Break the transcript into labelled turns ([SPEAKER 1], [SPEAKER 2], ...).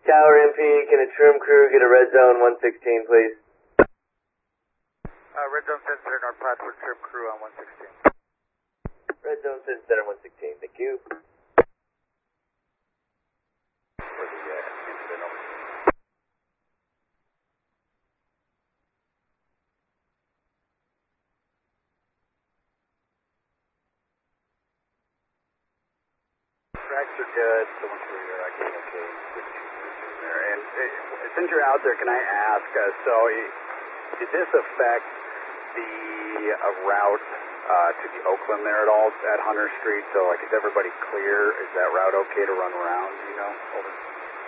[SPEAKER 1] Tower MP, can a trim crew get a red zone 116, please?
[SPEAKER 2] Red zone 10 center north Plattsburgh, trim crew on 116.
[SPEAKER 1] Red zone 10 center 116, thank you.
[SPEAKER 2] For the incident over. Tracks are good, so much for your okay. Good shooter there. And since you're out there, can I ask, did this affect the route to the Oakland there at all at Hunter Street? So, like, is everybody clear? Is that route okay to run around, you know? Over.